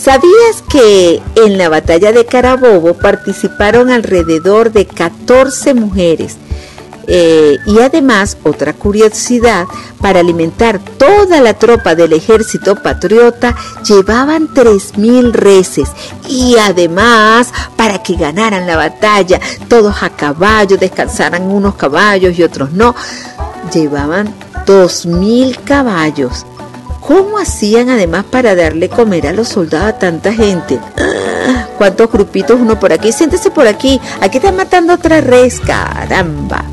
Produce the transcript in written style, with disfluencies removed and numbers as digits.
¿Sabías que en la batalla de Carabobo participaron alrededor de 14 mujeres? Y además, otra curiosidad, para alimentar toda la tropa del ejército patriota llevaban 3.000 reses, y además, para que ganaran la batalla, todos a caballo, descansaran unos caballos y otros no, llevaban 2.000 caballos. ¿Cómo hacían además para darle comer a los soldados a tanta gente? ¿Cuántos grupitos uno por aquí? Siéntese por aquí, aquí están matando otra res, caramba.